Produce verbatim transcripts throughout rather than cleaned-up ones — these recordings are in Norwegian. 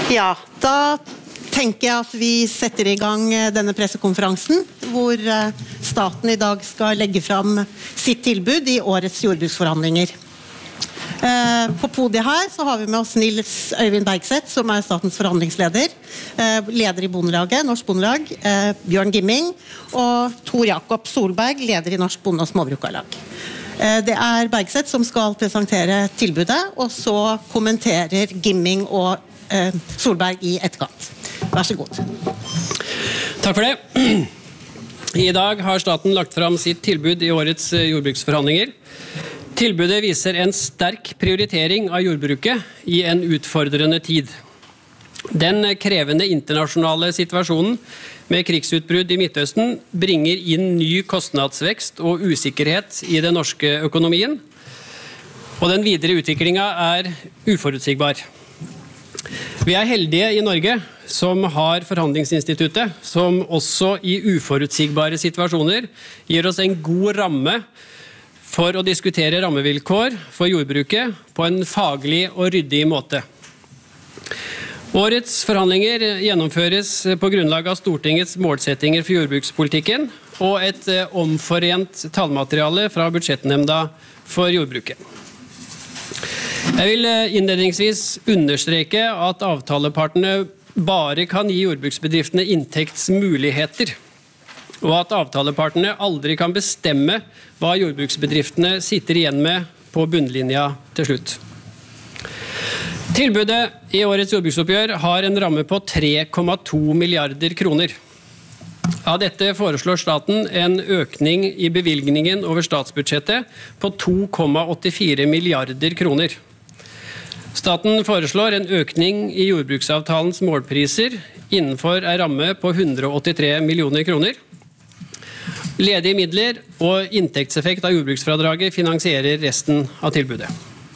Ja, da tenker jeg at vi setter i gang denne pressekonferansen, hvor staten i dag skal legge fram sitt tilbud i årets jordbruksforhandlinger. På podiet her så har vi med oss Nils Øyvind Bergseth, som er statens forhandlingsleder, leder i Bondelaget, Norsk Bondelag, Bjørn Gimming, og Tor Jakob Solberg, leder i Norsk Bonde- og Småbrukarlag. Det er Bergseth som skal presentere tilbudet, og så kommenterer Gimming og Solberg i etterkant. Vær så god. Takk for det. I dag har staten lagt fram sitt tilbud i årets jordbruksforhandlinger. Tilbudet viser en sterk prioritering av jordbruket i en utfordrende tid. Den krevende internasjonale situasjonen med krigsutbrudd i Midtøsten bringer inn ny kostnadsvekst og usikkerhet i den norske økonomien, og den videre utviklingen er uforutsigbar. Vi er heldige i Norge som har forhandlingsinstituttet, som også i uforutsigbare situasjoner gir oss en god ramme for å diskutere rammevilkår for jordbruket på en faglig og ryddig måte. Årets forhandlinger gjennomføres på grunnlag av Stortingets målsettinger for jordbrukspolitikken og et omforent tallmateriale fra budsjettnemnda for jordbruket. Jeg vil innledningsvis understreke at avtalepartene bare kan gi jordbruksbedriftene inntektsmuligheter, og at avtalepartene aldri kan bestemme hva jordbruksbedriftene sitter igjen med på bunnlinja til slutt. Tilbudet i årets jordbruksoppgjør har en ramme på tre komma to milliarder kroner. Av dette foreslår staten en økning i bevilgningen over statsbudsjettet på to komma åttifire milliarder kroner. Staten foreslår en økning i jordbruksavtalens målpriser innenfor en ramme på hundre og åttitre millioner kroner. Ledige midler og inntektseffekt av jordbruksfradraget finansierer resten av tilbudet.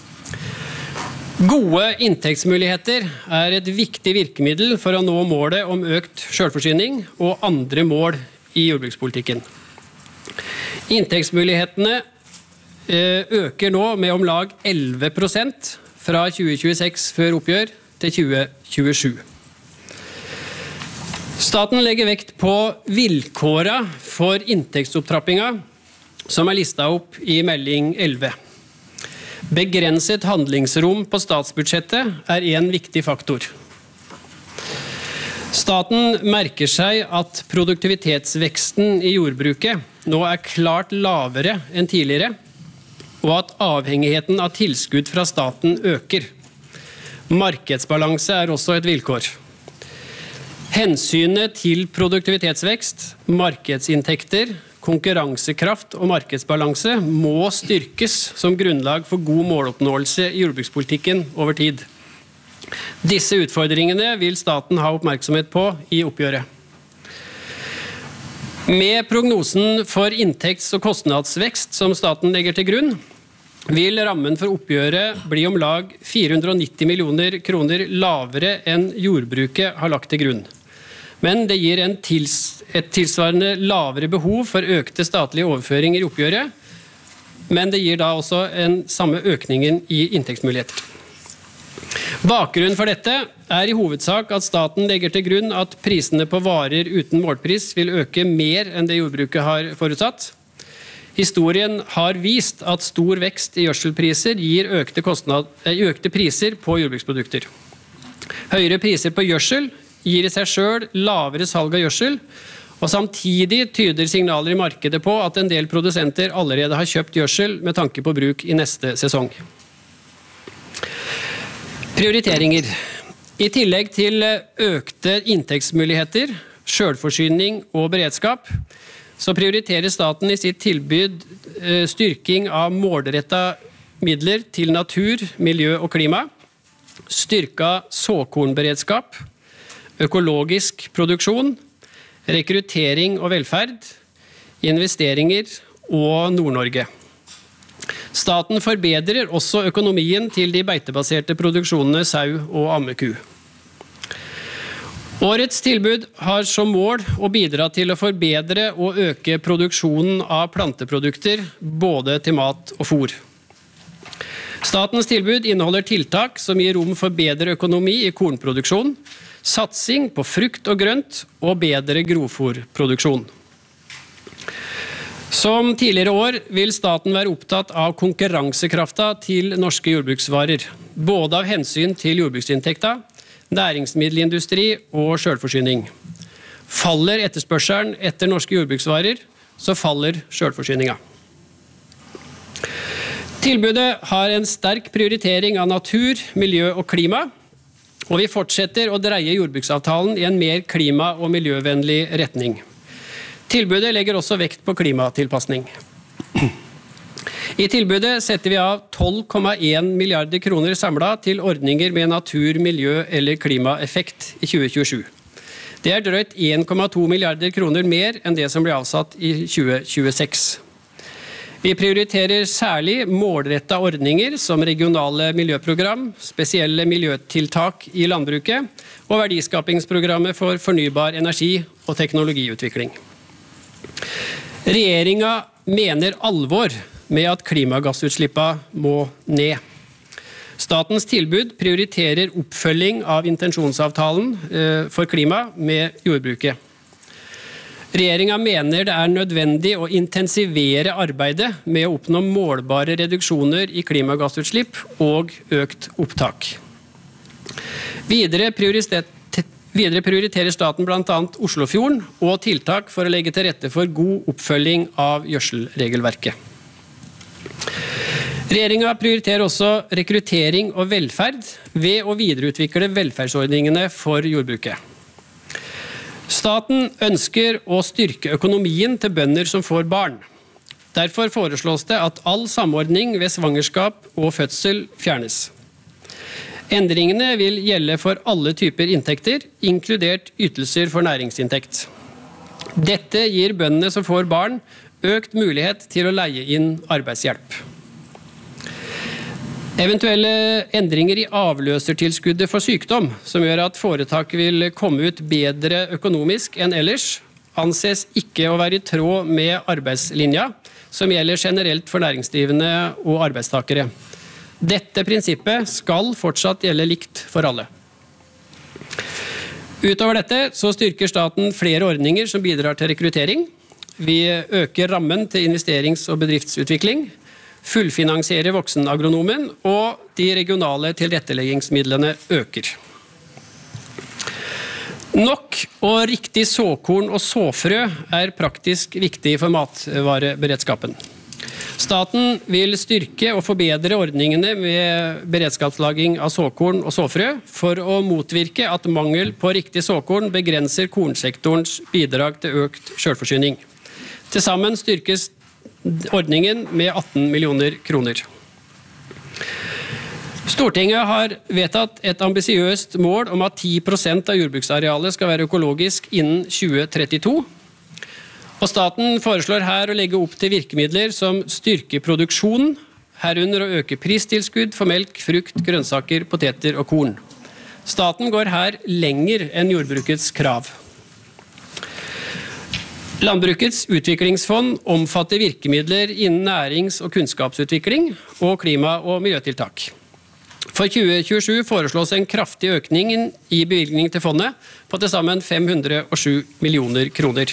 Gode inntektsmuligheter er et viktig virkemiddel for å nå målet om økt selvforsyning og andre mål i jordbrukspolitikken. Inntektsmulighetene øker nå med om lag elleve prosent fra tjue tjueseks før oppgjør til tjue tjuesju. Staten legger vekt på vilkårene for inntektsopptrappingen som er listet opp i melding elleve. Begrenset handlingsrom på statsbudsjettet er en viktig faktor. Staten merker seg at produktivitetsveksten i jordbruket nå er klart lavere enn tidligere, og at avhengigheten av tilskudd fra staten øker. Markedsbalanse er også et vilkår. Hensynet til produktivitetsvekst, markedsinntekter, konkurransekraft og markedsbalanse må styrkes som grunnlag for god måloppnåelse i jordbrukspolitikken over tid. Disse utfordringene vil staten ha oppmerksomhet på i oppgjøret. Med prognosen for inntekts- og kostnadsvekst som staten legger til grunn, vil rammen for oppgjøret bli om lag fire hundre og nitti millioner kroner lavere enn jordbruket har lagt til grunn. Men det gir en tils, et tilsvarende lavere behov for økte statlige overføringer i oppgjøret, men det gir da også en samme økningen i inntektsmuligheter. Bakgrunnen for dette er i hovedsak at staten legger til grunn at prisene på varer uten målpris vil øke mer enn det jordbruket har forutsatt. Historien har vist at stor vekst i gjødselpriser gir økte, kostnad, økte priser på jordbruksprodukter. Høyere priser på gjødsel gir i seg selv lavere salg av gjødsel, og samtidig tyder signaler i markedet på at en del produsenter allerede har kjøpt gjødsel med tanke på bruk i neste sesong. Prioriteringer. I tillegg til økte inntektsmuligheter, selvforsyning og beredskap, så prioriterer staten i sitt tilbud styrking av målrettede midler til natur, miljø og klima, styrket såkornberedskap, økologisk produksjon, rekruttering og velferd, investeringer og Nord-Norge. Staten forbedrer også økonomien til de beitebaserte produksjonene sau og ammeku. Årets tilbud har som mål å bidra til å forbedre og øke produksjonen av planteprodukter, både til mat og fôr. Statens tilbud inneholder tiltak som gir rom for bedre økonomi i kornproduksjon, satsing på frukt og grønt og bedre grovfôrproduksjon. Som tidligere år vil staten være opptatt av konkurransekrafta til norske jordbruksvarer, både av hensyn til jordbruksinntekta, næringsmiddelindustri og selvforsyning. Faller etterspørselen etter norske jordbruksvarer, så faller selvforsyninga. Tilbudet har en sterk prioritering av natur, miljø og klima, og vi fortsetter å dreie jordbruksavtalen i en mer klima- og miljøvennlig retning. Tilbudet legger også vekt på klimatilpasning. I tilbudet setter vi av tolv komma en milliarder kroner samlet til ordninger med natur, miljø eller klimaeffekt i tjue tjuesju. Det er drøyt en komma to milliarder kroner mer enn det som ble avsatt i tjue tjueseks. Vi prioriterer særlig målrettede ordninger som regionale miljøprogram, spesielle miljøtiltak i landbruket og verdiskapingsprogrammet for fornybar energi og teknologiutvikling. Regjeringen mener alvor med at klimagassutslippene må ned. Statens tilbud prioriterer oppfølging av intensjonsavtalen for klima med jordbruket. Regjeringen mener det er nødvendig å intensivere arbeidet med å oppnå målbare reduksjoner i klimagassutslipp og økt opptak. Videre prioriterer Videre prioriterer staten blant annet Oslofjorden og tiltak for å legge til rette for god oppfølging av gjødselregelverket. Regjeringen prioriterer også rekruttering og velferd ved å videreutvikle velferdsordningene for jordbruket. Staten ønsker å styrke økonomien til bønder som får barn. Derfor foreslås det at all samordning ved svangerskap og fødsel fjernes. Endringene vil gjelde for alle typer inntekter, inkludert ytelser for næringsinntekt. Dette gir bøndene som får barn økt mulighet til å leie inn arbeidshjelp. Eventuelle endringer i avløsertilskuddet for sykdom, som gjør at foretak vil komme ut bedre økonomisk enn ellers, anses ikke å være i tråd med arbeidslinja, som gjelder generelt for næringsdrivende og arbeidstakere. Dette prinsippet skal fortsatt gjelde likt for alle. Utover dette så styrker staten flere ordninger som bidrar til rekruttering. Vi øker rammen til investerings- og bedriftsutvikling, fullfinansierer voksenagronomen, og de regionale tilretteleggingsmidlene øker. Nok og riktig såkorn og såfrø er praktisk viktig for matvareberedskapen. Staten vil styrke og forbedre ordningene med beredskapslagring av såkorn og såfrø for å motvirke at mangel på riktig såkorn begrenser kornsektorens bidrag til økt selvforsyning. Til sammen styrkes ordningen med atten millioner kroner. Stortinget har vedtatt et ambisiøst mål om at ti prosent av jordbruksarealet skal være økologisk innen tjue trettito. Og staten foreslår her å legge opp til virkemidler som styrker produksjonen, herunder å øke pristilskudd for melk, frukt, grønnsaker, poteter og korn. Staten går her lenger enn jordbrukets krav. Landbrukets utviklingsfond omfatter virkemidler innen nærings- og kunnskapsutvikling og klima- og miljøtiltak. For tjue tjuesju foreslås en kraftig økning i bevilgning til fondet på til sammen fem hundre og sju millioner kroner.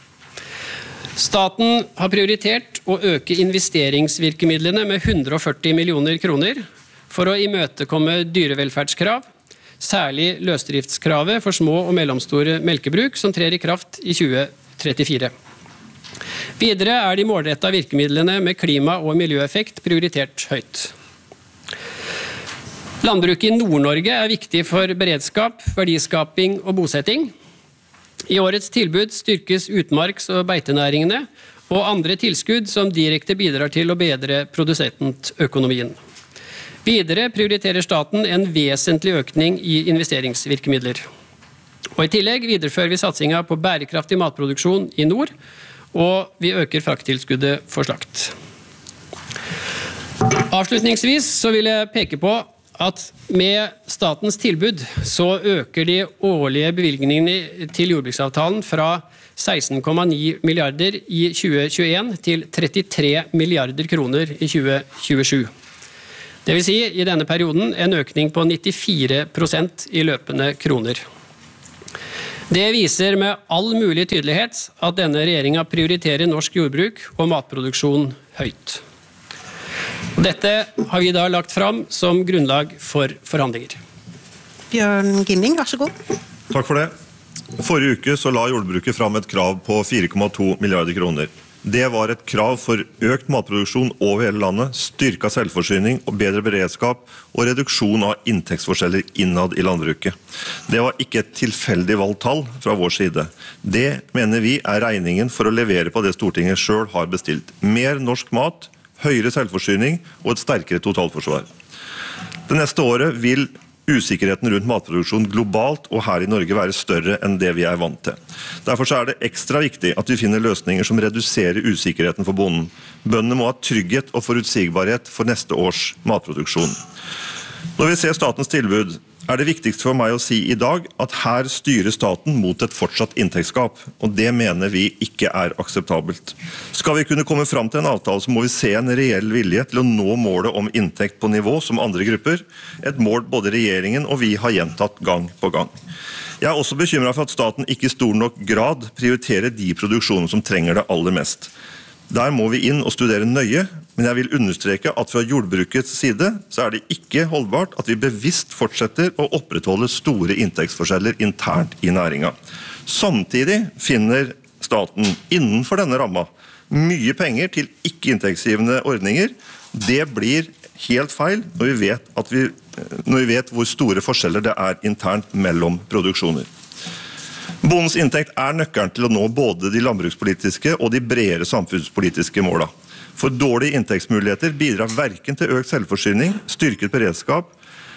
Staten har prioritert å øke investeringsvirkemidlene med hundre og førti millioner kroner for å imøtekomme dyrevelferdskrav, særlig løsdriftskravet for små og mellomstore melkebruk som trer i kraft i tjue trettifire. Videre er de målrettede virkemidlene med klima- og miljøeffekt prioritert høyt. Landbruket i Nord-Norge er viktig for beredskap, verdiskaping og bosetting. I årets tilbud styrkes utmarks- og beitenæringene og andre tilskudd som direkte bidrar til å bedre produsentøkonomien. Videre prioriterer staten en vesentlig økning i investeringsvirkemidler. Og I tillegg viderefører vi satsingen på bærekraftig matproduksjon i nord, og vi øker frakttilskuddet for slakt. Avslutningsvis så vil jeg peke på at med statens tilbud så øker de årlige bevilgningene til jordbruksavtalen fra seksten komma ni milliarder i tjue tjueen til trettitre milliarder kroner i tjue tjuesju. Det vil si, i denne perioden, en økning på nittifire prosent i løpende kroner. Det viser med all mulig tydelighet at denne regjeringen prioriterer norsk jordbruk og matproduksjon høyt. Dette har vi da lagt fram som grunnlag for forhandlinger. Bjørn Gimming, vær så god. Takk for det. Forrige uke så la jordbruket fram et krav på fire komma to milliarder kroner. Det var et krav for økt matproduksjon over hele landet, styrket selvforsyning og bedre beredskap og reduksjon av inntektsforskjeller innad i landbruket. Det var ikke et tilfeldig valgt tall fra vår side. Det mener vi er regningen for å levere på det Stortinget selv har bestilt. Mer norsk mat, høyere selvforsyning og et sterkere totalforsvar. Det neste året vil usikkerheten rundt matproduksjon globalt og her i Norge være større enn det vi er vant til. Derfor er det ekstra viktig at vi finner løsninger som reduserer usikkerheten for bonden. Bøndene må ha trygghet og forutsigbarhet for neste års matproduksjon. Når vi ser statens tilbud, er det viktigste for meg å si i dag at her styrer staten mot et fortsatt inntektsgap, og det mener vi ikke er akseptabelt. Skal vi kunne komme fram til en avtale, så må vi se en reell vilje til å nå målet om inntekt på nivå som andre grupper, et mål både regjeringen og vi har gjentatt gang på gang. Jeg er også bekymret for at staten ikke i stor nok grad prioriterer de produksjoner som trenger det aller mest. Der må vi inn og studere nøye, men jeg vil understreke at fra jordbrukets side så er det ikke holdbart at vi bevisst fortsetter å opprettholde store inntektsforskjeller internt i næringen. Samtidig finner staten innenfor denne ramma mye penger til ikke-inntektsgivende ordninger. Det blir helt feil når vi vet, at vi, når vi vet hvor store forskjeller det er internt mellom produksjoner. Bondens inntekt er nøkkelen til å nå både de landbrukspolitiske og de bredere samfunnspolitiske målene. For dårlige inntektsmuligheter bidrar hverken til økt selvforsyning, styrket beredskap,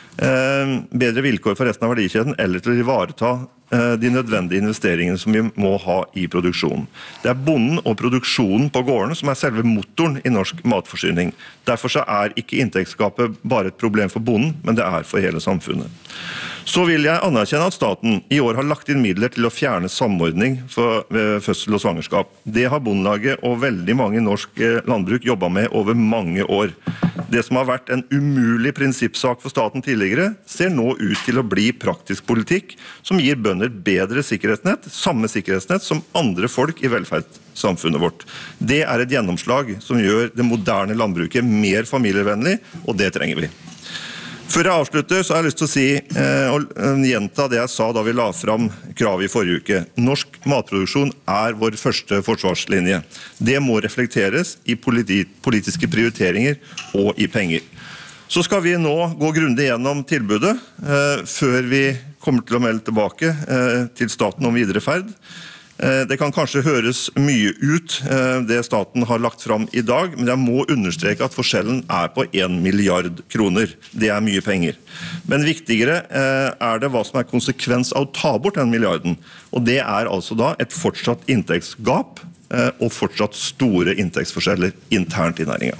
bedre vilkår for resten av verdikjeden eller til å ivareta de nødvendige investeringene som vi må ha i produksjonen. Det er bonden og produksjonen på gårdene som er selve motoren i norsk matforsyning. Derfor så er ikke inntektsgapet bare et problem for bonden, men det er for hele samfunnet. Så vil jeg anerkjenne at staten i år har lagt inn midler til å fjerne samordning for, ved fødsel og svangerskap. Det har Bondelaget og veldig mange norsk landbruk jobbet med over mange år. Det som har vært en umulig prinsippsak for staten tidligere, ser nå ut til å bli praktisk politikk som gir bønder bedre sikkerhetsnett, samme sikkerhetsnett som andre folk i velferdssamfunnet vårt. Det er et gjennomslag som gjør det moderne landbruket mer familievennlig, og det trenger vi. Før jeg avslutter, så har jeg lyst til å si eh, og gjenta det jeg sa da vi la fram kravet i forrige uke. Norsk matproduksjon er vår første forsvarslinje. Det må reflekteres i politi politiske prioriteringer og i penger. Så skal vi nå gå grundig gjennom tilbudet eh, før vi kommer til å melde tilbake eh, til staten om videre ferd. Det kan kanskje høres mye ut, det staten har lagt fram i dag, men jeg må understreke at forskjellen er på en milliard kroner. Det er mye penger. Men viktigere er det hva som er konsekvens av å ta bort den milliarden. Og det er altså da et fortsatt inntektsgap og fortsatt store inntektsforskjeller internt i næringen.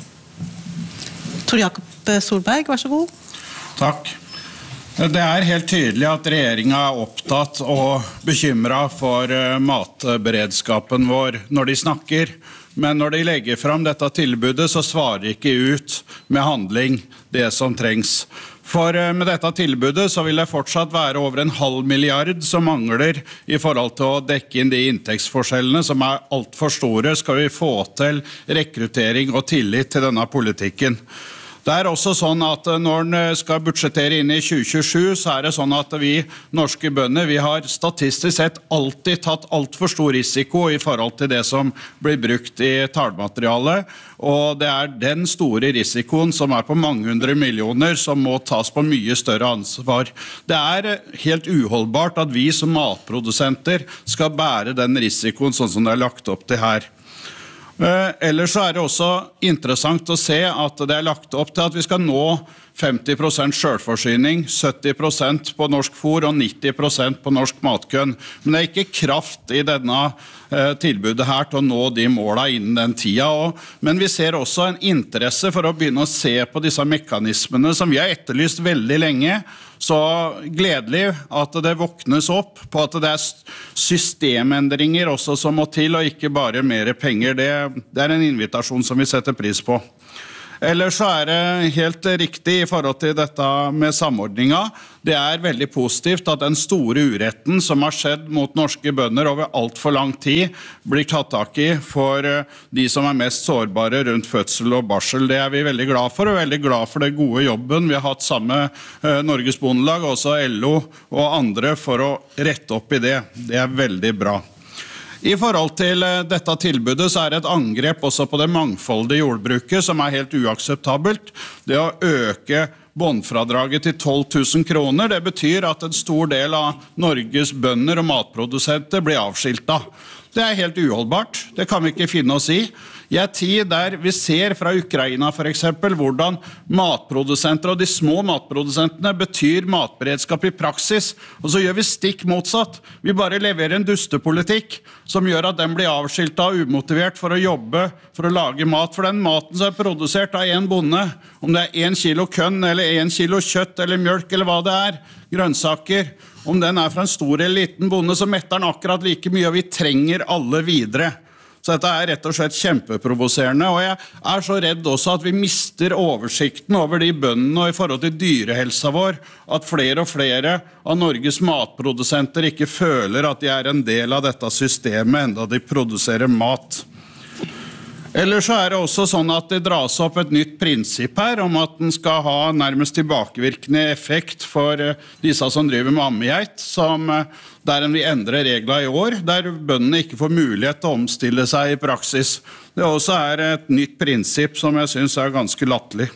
Tor Jakob Solberg, vær så god. Takk. Det er helt tydelig at regjeringen er opptatt og bekymret for matberedskapen vår når de snakker, men når de legger fram dette tilbudet så svarer de ikke ut med handling det som trengs. For med dette tilbudet så vil det fortsatt være over en halv milliard som mangler i forhold til å dekke inn de inntektsforskjellene som er alt for store, skal vi få til rekruttering og tillit til denne politikken. Det er også sånn at når en skal budsjettere inn i tjue tjuesju, så er det sånn at vi norske bønder, vi har statistisk sett alltid tatt alt for stor risiko i forhold til det som blir brukt i tallmaterialet, og det er den store risikoen som er på mange hundre millioner som må tas på mye større ansvar. Det er helt uholdbart at vi som matprodusenter skal bære den risikoen sånn som det er lagt opp til her. Ellers så er det også interessant å se at det er lagt opp til at vi skal nå femti prosent selvforsyning, sytti prosent på norsk fôr og nitti prosent på norsk matkorn. Men det er ikke kraft i denne tilbudet her til å nå de målene innen den tida. Men vi ser også en interesse for å begynne å se på disse mekanismene som vi har etterlyst veldig lenge. Så gledelig at det våknes opp på at det er systemendringer også som må til, og ikke bare mer penger. Det, det er en invitasjon som vi setter pris på. Ellers så er det helt riktig i forhold til dette med samordningen. Det er veldig positivt at den store uretten som har skjedd mot norske bønder over alt for lang tid blir tatt tak i for de som er mest sårbare rundt fødsel og barsel. Det er vi veldig glad for, og veldig glad for det gode jobben vi har hatt sammen med Norges Bondelag, også L O og andre for å rette opp i det. Det er veldig bra. I forhold til dette tilbudet så er det et angrep også på det mangfoldige jordbruket som er helt uakseptabelt. Det å øke båndfradraget til tolv tusen kroner, det betyr at en stor del av Norges bønder og matprodusenter blir avskiltet. Det er helt uholdbart, det kan vi ikke finne oss i. I en tid der vi ser fra Ukraina for eksempel hvordan matprodusenter og de små matprodusentene betyr matberedskap i praksis, og så gjør vi stikk motsatt. Vi bare leverer en dustepolitikk som gjør at den blir avskiltet og umotivert for å jobbe, for å lage mat. For den maten som er produsert av en bonde, om det er en kilo kønn eller en kilo kjøtt eller mjølk eller hva det er, grønnsaker, om den er fra en stor eller liten bonde, så metter den akkurat like mye, og vi trenger alle videre. Så dette er rett og slett kjempeprovoserende, og jeg er så redd også at vi mister oversikten over de bøndene og i forhold til dyrehelsa vår, at flere og flere av Norges matprodusenter ikke føler at de er en del av dette systemet enda de produserer mat. Ellers så er det også sånn at det dras opp et nytt prinsipp her om at den skal ha nærmest tilbakevirkende effekt for disse som driver med ammegeit, som der en vil endre reglene i år, der bøndene ikke får mulighet til å omstille seg i praksis. Det også er et nytt prinsipp som jeg synes er ganske latterlig.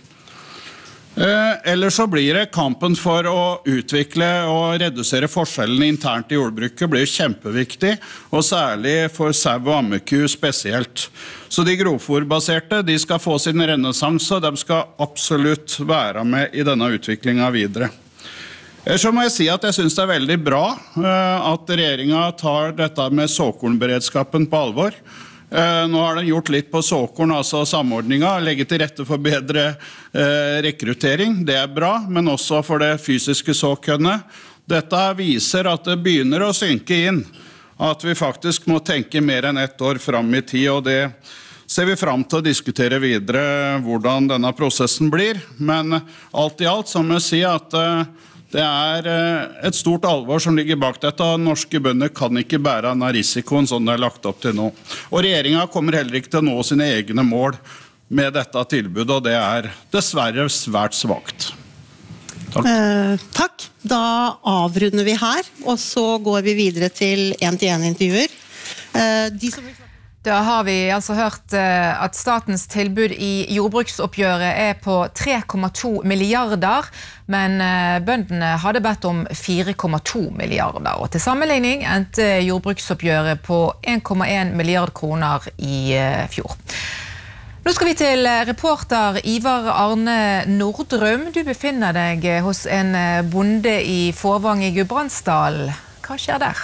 Eh, ellers så blir det kampen for å utvikle og redusere forskjellene internt i jordbruket blir kjempeviktig, og særlig for sau og ammeku spesielt. Så de grovfôrbaserte, de skal få sin renessanse, og de skal absolutt være med i denne utviklingen videre. Så må jeg si at jeg synes det er veldig bra at regjeringen tar dette med såkornberedskapen på alvor. Nå har den gjort litt på såkorn, altså samordningen, legge til rette for bedre eh, rekruttering. Det er bra, men også for det fysiske såkornet. Dette viser at det begynner å synke inn, at vi faktisk må tenke mer enn ett år frem i tid, og det ser vi frem til å diskutere videre hvordan denne prosessen blir. Men alt i alt så må jeg si at eh, det er et stort alvor som ligger bak dette. Norske bønder kan ikke bære denne risikoen som det er lagt opp til nå. Og regjeringen kommer heller ikke til å nå sine egne mål med dette tilbudet, og det er dessverre svært svagt. Takk. Eh, takk. Da avrunder vi her, og så går vi videre til en-til-en-intervjuer. Eh, de som vil... Da har vi altså hørt at statens tilbud i jordbruksoppgjøret er på tre komma to milliarder, men bøndene hadde bedt om fire komma to milliarder. Og til sammenligning endte jordbruksoppgjøret på en komma en milliard kroner i fjor. Nå skal vi til reporter Ivar Arne Nordrum. Du befinner deg hos en bonde i Fåvang i Gudbrandsdalen. Hva skjer der?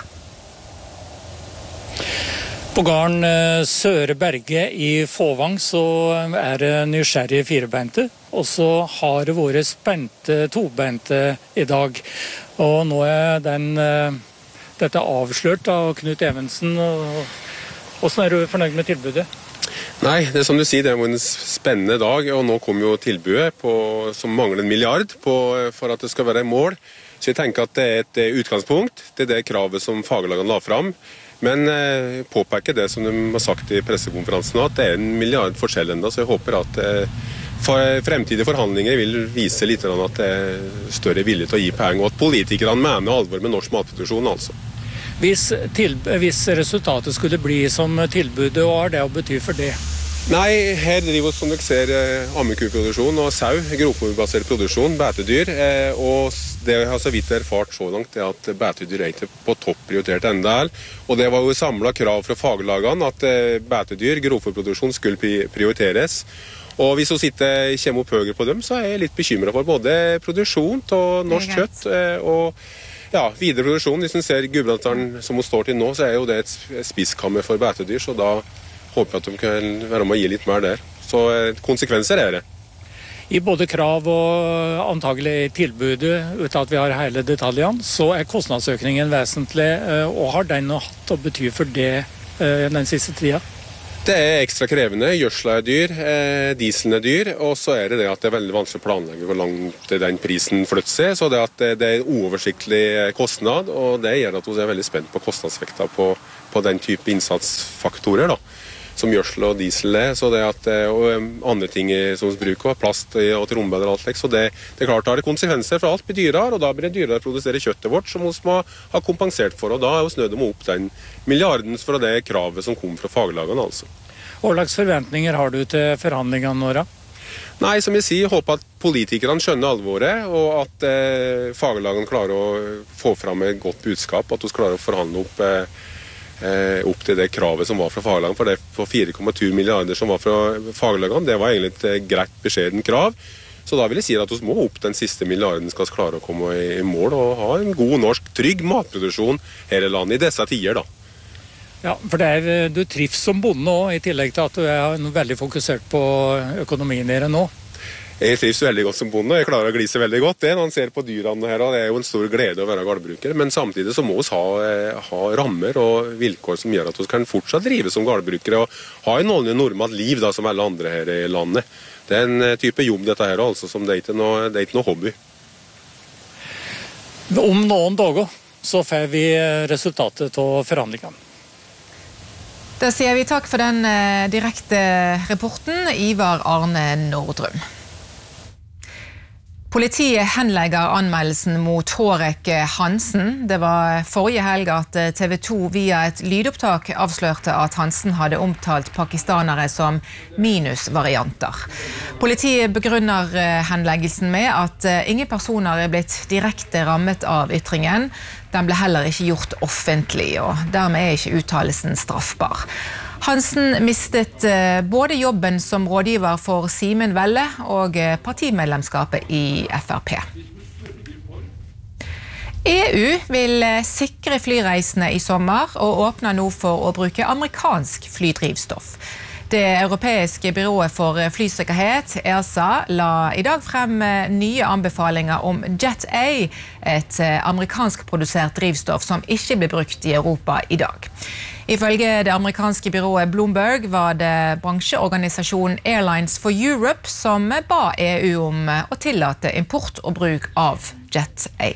På gården Søre Berge i Fåvang så er det nysgjerrige firebeinte, og så har det vært spente tobeinte i dag. Og nå er den, dette avslørt av Knut Evensen. Hvordan er du fornøyd med tilbudet? Nei, det er som du sier, det er en spennende dag, og nå kommer jo tilbudet på, som mangler en milliard på, for at det skal være mål. Så jeg tenker at det er et utgangspunkt, det er det kravet som faglagene la fram. Men eh, påpeker det som de har sagt i pressekonferansen, at det er en milliard forskjell enda, så jeg håper at eh, for fremtidige forhandlinger vil vise litt at det er større vilje til å gi penger, og at politikerne mener alvor med norsk matproduksjon altså. Hvis, til, hvis resultatet skulle bli som tilbudet, hva er det å bety for det? Nei, her driver vi som dere ser ammekuproduksjon og sau, grovfôrbasert produksjon, betedyr, eh, og det har så vidt erfart så langt er at betedyr er ikke på topp prioritert enda, og det var jo samlet krav fra faglagene at eh, betedyr, grovfôrproduksjon skulle prioriteres. Og hvis vi sitter, kommer opp høyere på dem, så er jeg litt bekymret for både produksjon av norsk kjøtt eh, og ja, videre produksjon. Hvis vi ser Gudbrandsdalen som vi står til nå, så er jo det et spiskammer for betedyr, så da håper jeg at de kan være med å gi litt mer der. Så konsekvenser er det. I både krav og antagelig tilbudet, uten at vi har hele detaljene, så er kostnadsøkningen vesentlig, og har den hatt å bety for det den siste tida? Det er ekstra krevende, gjødsla er dyr, eh, dieselen er dyr, og så er det det at det er veldig vanskelig å planlegge hvor langt den prisen flytter seg, så det at det er en uoversiktlig kostnad, og det gjør at vi er veldig spent på kostnadsvekta på, på den type innsatsfaktorer da, som gjødsel og diesel er, så det at, og andre ting som vi bruker, plast og trombeder og alt slik, så det, det er klart det har konsekvenser for alt blir dyrere, og da blir det dyrere å produsere kjøttet vårt, som vi må ha kompensert for, og da er vi nødt til å opp den milliarden for det kravet som kom fra faglagene altså. Hva slags forventninger har du til forhandlingene, Nora? Nei, som jeg sier, jeg håper at politikerne skjønner alvoret, og at eh, faglagene klarer å få fram et godt budskap, at de klarer å forhandle opp, eh, opp til det kravet som var fra faglagene, for det på fire komma to milliarder som var fra faglagene, det var egentlig et greit beskjeden krav. Så da vil jeg si at vi må opp den siste milliarden skal vi klare å komme i mål og ha en god norsk, trygg matproduksjon her i landet i disse tider da. Ja, for det er, du trives som bonde også, i tillegg til at du er veldig fokusert på økonomien dere nå. Jeg trives veldig godt som bonde, og jeg klarer å glise veldig godt det når man ser på dyrene her, og det er jo en stor glede å være gårdbruker, men samtidig så må vi ha, ha rammer og vilkår som gjør at vi kan fortsatt drive som gårdbrukere og ha en noenlunde normalt liv da, som alle andre her i landet. Det er en type jobb dette her, altså, som det er ikke noe, det er ikke noe hobby. Om noen dager så får vi resultatet av forhandlingene. Da sier vi takk for den eh, direkte rapporten, Ivar Arne Nordrum. Politiet henlegger anmeldelsen mot Hårek Hansen. Det var forrige helg at T V to via et lydopptak avslørte at Hansen hadde omtalt pakistanere som minusvarianter. Politiet begrunner henleggelsen med at ingen personer er blitt direkte rammet av ytringen. Den ble heller ikke gjort offentlig, og dermed er ikke uttalelsen straffbar. Hansen mistet både jobben som rådgiver for Simen Velle og partimedlemskapet i F R P. E U vil sikre flyreisene i sommer og åpner nå for å bruke amerikansk flydrivstoff. Det europeiske byrået for flysikkerhet, E A S A, la i dag frem nye anbefalinger om Jet A, et amerikansk produsert drivstoff som ikke blir brukt i Europa i dag. Ifølge det amerikanske byrået Bloomberg var det bransjeorganisasjonen Airlines for Europe som ba E U om å tillate import og bruk av Jet A.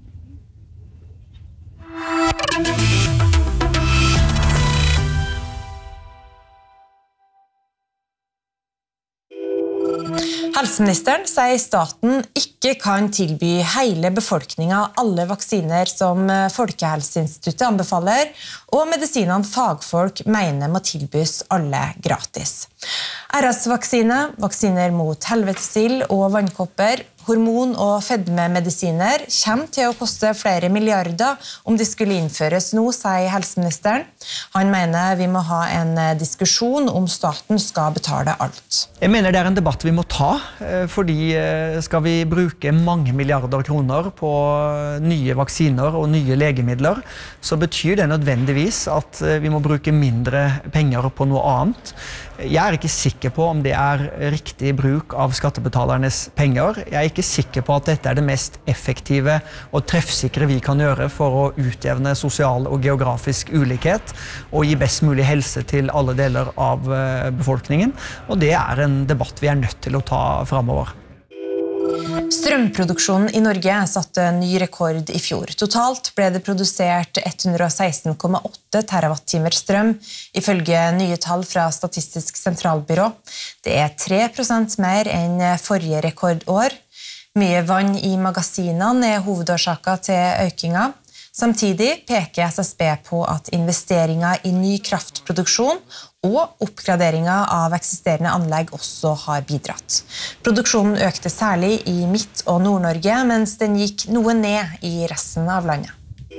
Helseministeren sier staten ikke kan tilby hele befolkningen alle vaksiner som Folkehelseinstituttet anbefaler, og medisinene fagfolk mener må tilbys alle gratis. R S-vaksine, vaksiner mot helvetesild og vannkopper, hormon- og fedmemedisiner kommer til å koste flere milliarder om de skulle innføres nå, sier helseministeren. Han mener vi må ha en diskusjon om staten skal betale alt. Jeg mener det er en debatt vi må ta, fordi skal vi bruke mange milliarder kroner på nye vaksiner og nye legemidler, så betyr det nødvendigvis at vi må bruke mindre penger på noe annet. Jeg er ikke sikker på om det er riktig bruk av skattebetalernes penger. Jeg er ikke sikker på at dette er det mest effektive og treffsikre vi kan gjøre for å utjevne sosial og geografisk ulikhet og gi best mulig helse til alle deler av befolkningen. Og det er en debatt vi er nødt til å ta fremover. Strømproduksjonen i Norge satte ny rekord i fjor. Totalt ble det produsert ett hundre og seksten komma åtte terawattimer strøm, ifølge nye tall fra Statistisk sentralbyrå. Det er tre prosent mer enn forrige rekordår. Mye vann i magasinene er hovedårsaken til økningen. Samtidig peker S S B på at investeringer i ny kraftproduksjon og oppgraderinger av eksisterende anlegg også har bidratt. Produksjonen økte særlig i Midt- og Nord-Norge, mens den gikk noe ned i resten av landet.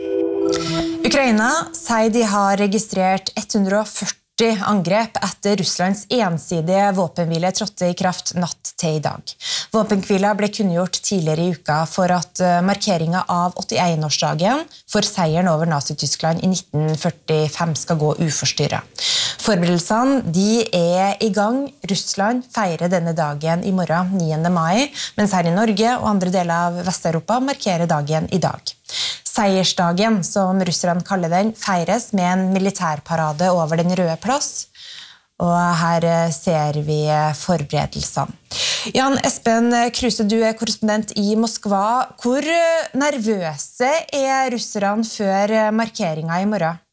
Ukraina sier de har registrert ett hundre og førti angrep etter Russlands ensidige våpenhvile trådte i kraft natt til i dag. Våpenhvila ble kunngjort tidligere i uka for at markeringen av åttien-årsdagen for seieren over Nazi-Tyskland i nitten førtifem skal gå uforstyrret. Forberedelsene de er i gang. Russland feirer denne dagen i morgen, niende mai, mens her i Norge og andre deler av Vest-Europa markerer dagen i dag. Seiersdagen, som russerne kaller den, feires med en militærparade over den røde plass. Og her ser vi forberedelsene. Jan Espen Kruse, du er korrespondent i Moskva. Hvor nervøse er russerne før markeringen i morgen?